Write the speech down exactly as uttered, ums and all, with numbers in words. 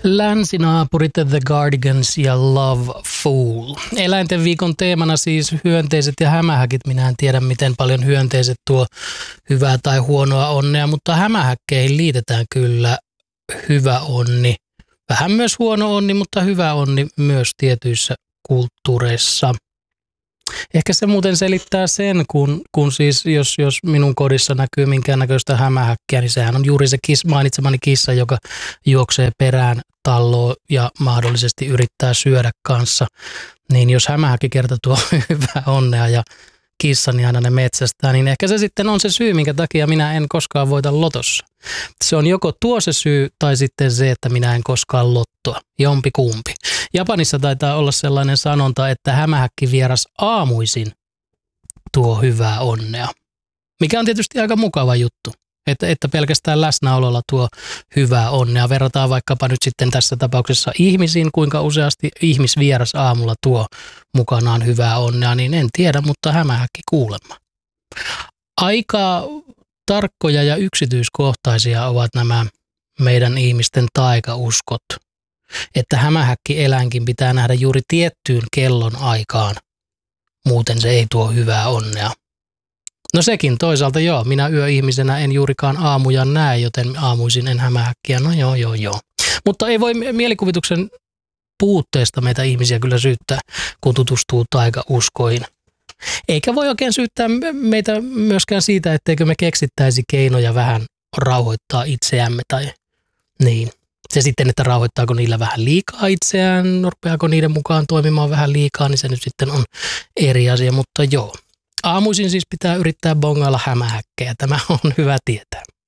Länsinaapurit The Cardigans ja Love Fool. Eläinten viikon teemana siis hyönteiset ja hämähäkit. Minä en tiedä, miten paljon hyönteiset tuo hyvää tai huonoa onnea, mutta hämähäkkeihin liitetään kyllä hyvä onni. Vähän myös huono onni, mutta hyvä onni myös tietyissä kulttuureissa. Ehkä se muuten selittää sen, kun, kun siis jos, jos minun kodissa näkyy minkäännäköistä hämähäkkiä, niin sehän on juuri se kis, mainitsemani kissa, joka juoksee perään talloa ja mahdollisesti yrittää syödä kanssa. Niin jos hämähäkki kerta tuo hyvää onnea ja kissani aina ne metsästää, niin ehkä se sitten on se syy, minkä takia minä en koskaan voita lotossa. Se on joko tuo se syy tai sitten se, että minä en koskaan lottoa. Jompi kumpi. Japanissa taitaa olla sellainen sanonta, että hämähäkki vieras aamuisin tuo hyvää onnea. Mikä on tietysti aika mukava juttu, että, että pelkästään läsnäololla tuo hyvää onnea. Verrataan vaikkapa nyt sitten tässä tapauksessa ihmisiin, kuinka useasti ihmisvieras aamulla tuo mukanaan hyvää onnea, niin en tiedä, mutta hämähäkki kuulemma. Aika tarkkoja ja yksityiskohtaisia ovat nämä meidän ihmisten taikauskot, että hämähäkkieläinkin pitää nähdä juuri tiettyyn kellon aikaan, muuten se ei tuo hyvää onnea. No sekin toisaalta joo, minä yöihmisenä en juurikaan aamuja näe, joten aamuisin en hämähäkkiä, no joo joo joo. Mutta ei voi mielikuvituksen puutteesta meitä ihmisiä kyllä syyttää, kun tutustuu taikauskoihin. Eikä voi oikein syyttää meitä myöskään siitä, etteikö me keksittäisi keinoja vähän rauhoittaa itseämme tai niin. Se sitten, että rauhoittaako niillä vähän liikaa itseään, rupeaako niiden mukaan toimimaan vähän liikaa, niin se nyt sitten on eri asia, mutta joo. Aamuisin siis pitää yrittää bongailla hämähäkkejä, tämä on hyvä tietää.